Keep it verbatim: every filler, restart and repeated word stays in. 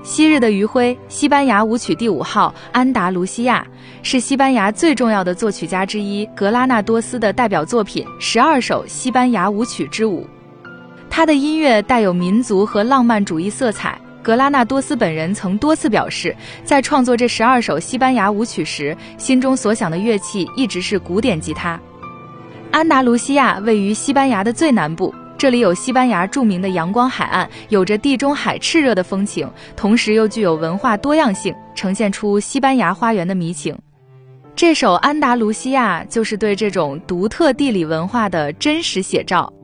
昔日的余晖，西班牙舞曲第五号安达卢西亚，是西班牙最重要的作曲家之一格拉纳多斯的代表作品十二首西班牙舞曲之舞。他的音乐带有民族和浪漫主义色彩，格拉纳多斯本人曾多次表示，在创作这十二首西班牙舞曲时，心中所想的乐器一直是古典吉他。安达卢西亚位于西班牙的最南部，这里有西班牙著名的阳光海岸，有着地中海炽热的风情，同时又具有文化多样性，呈现出西班牙花园的迷情。这首安达卢西亚就是对这种独特地理文化的真实写照。